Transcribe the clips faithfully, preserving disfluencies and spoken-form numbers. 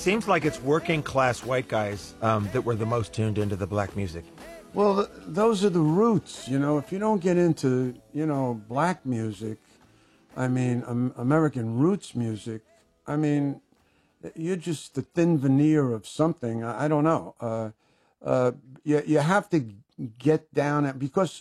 seems like it's working class white guys um, that were the most tuned into the black music. Well, th- those are the roots, you know. If you don't get into, you know, black music, I mean, um, American roots music, I mean, you're just the thin veneer of something. I, I don't know. Uh, uh, you, you have to get down at, because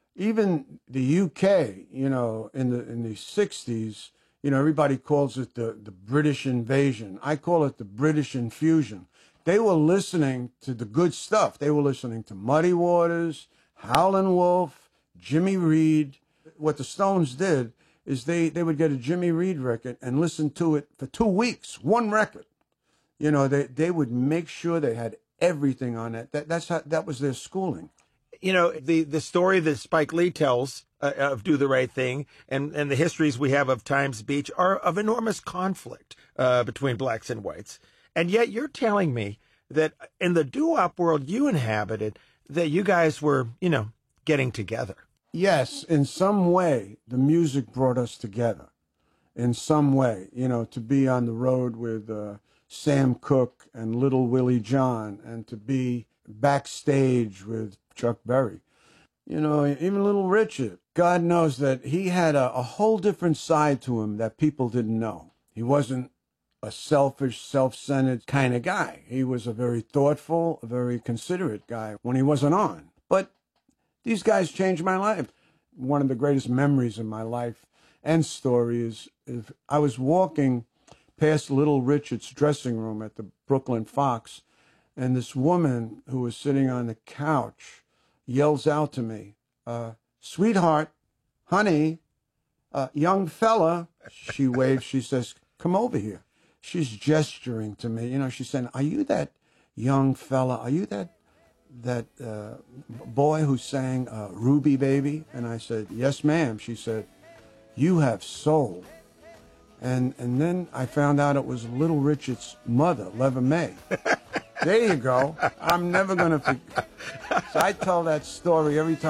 even the U K, you know, in the in the sixties, you know, everybody calls it the, the British invasion. I call it the British infusion. They were listening to the good stuff. They were listening to Muddy Waters, Howlin' Wolf, Jimmy Reed. What the Stones did is they, they would get a Jimmy Reed record and listen to it for two weeks, one record. You know, they, they would make sure they had everything on it. That, that's how, that was their schooling. You know, the, the story that Spike Lee tells uh, of Do the Right Thing and, and the histories we have of Times Beach are of enormous conflict uh, between blacks and whites. And yet you're telling me that in the doo-wop world you inhabited, that you guys were, you know, getting together. Yes, in some way, the music brought us together. In some way, you know, to be on the road with uh, Sam Cooke and Little Willie John, and to be backstage with Chuck Berry. You know, even Little Richard. God knows that he had a, a whole different side to him that people didn't know. He wasn't a selfish, self-centered kind of guy. He was a very thoughtful, a very considerate guy when he wasn't on. But these guys changed my life. One of the greatest memories of my life and story is, is I was walking past Little Richard's dressing room at the Brooklyn Fox, and this woman who was sitting on the couch yells out to me, uh, sweetheart, honey, uh, young fella. She waves, she says, come over here. She's gesturing to me. You know, she's saying, are you that young fella? Are you that that uh, boy who sang uh, Ruby Baby? And I said, yes, ma'am. She said, you have soul. And and then I found out it was Little Richard's mother, Leva May. There you go. I'm never going to forget. So I tell that story every time.